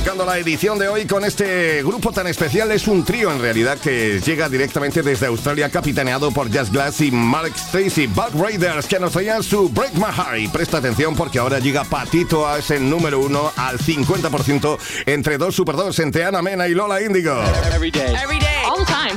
arrancando la edición de hoy con este grupo tan especial. Es un trío en realidad que llega directamente desde Australia, capitaneado por Jazz Glass y Mark Stacey, Bug Raiders, que nos traían su Break My Heart. Y presta atención porque ahora llega Patito a ese número 1 al 50% entre dos Super 2, entre Ana Mena y Lola Índigo. Every day. All the time.